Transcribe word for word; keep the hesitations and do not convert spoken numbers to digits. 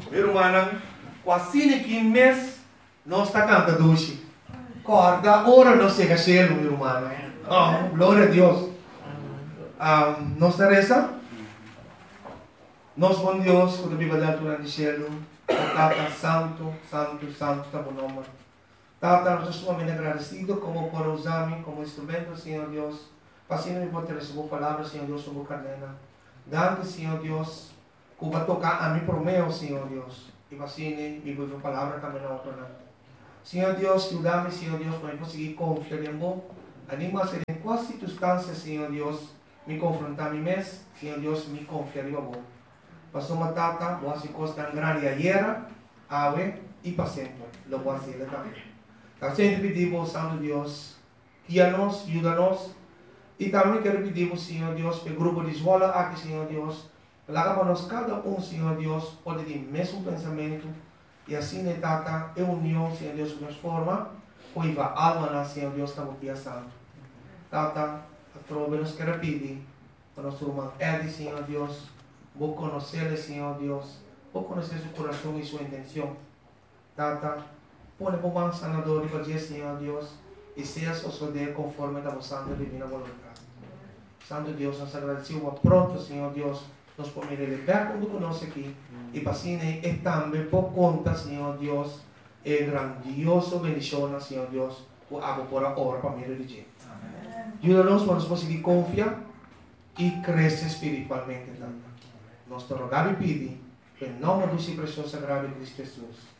Meu irmão, quase que mês não está cantando doce. Corda, ora não chega cheio, meu irmão. Oh, glória a Deus. Um, nossa reza, nosso bom Deus, quando a Bíblia da altura de cielo, Tata Santo, Santo, Santo, está bom nome. Tata, nós estamos muito agradecidos como por usar-me como instrumento, Senhor Deus. Passando me pode receber palavras, Senhor Deus, sobre a cadena. Dando, Senhor Deus, que vai tocar a mim por meu, Senhor Deus. E passando me vou palavra também na outra. Senhor Deus, ajuda-me, Senhor Deus, para eu conseguir confiar em você. Anima-se em quais circunstâncias, Senhor Deus, me confrontar a mim mesmo, Senhor Deus, me confiar em você. Passou uma tata, você costa grande ayer, ave e para sempre. Lo vou fazer também. Então, sempre pedimos, Santo Deus, guia-nos, ajuda-nos. E também quero pedir, Senhor Deus, para o grupo de escola aqui, Senhor Deus, lá para nós, cada um, Senhor Deus, pode ter o mesmo pensamento. E assim, né, tata, é união, Senhor Deus, de forma, pois a alma, Senhor Deus, está muito santo. Tata, a trova nos quer pedir, para nosso irmão Edi, Senhor Deus, vou conhecer, Senhor Deus, vou conhecer seu coração e sua intenção. Tata, põe por mão sanador e fazer, Senhor Deus, e seja suceder conforme a vossa divina vontade. Santo Deus, nós agradecemos pronto, Senhor Deus, nos podemos libertar quando conosco aqui. E para assim, é também por conta, Senhor Deus, é grandioso bendição, Senhor Deus, o abo por a hora para a minha religião. Ajuda-nos para nos conseguir confiar e crescer espiritualmente. Nós te rogamos e pedimos, em nome do seu precioso sagrado Cristo Jesus.